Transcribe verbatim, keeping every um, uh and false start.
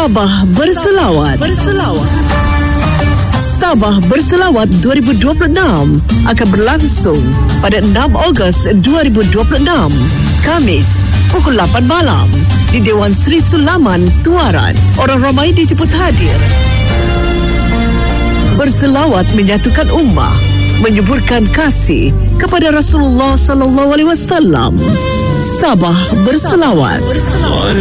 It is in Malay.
Sabah Berselawat. Berselawat. Sabah Berselawat dua ribu dua puluh enam akan berlangsung pada enam Ogos dua ribu dua puluh enam, Khamis, pukul lapan malam di Dewan Sri Sulaman, Tuaran. Orang ramai dijemput hadir. Berselawat menyatukan ummah, menyuburkan kasih kepada Rasulullah sallallahu alaihi wasallam. Sabah Berselawat.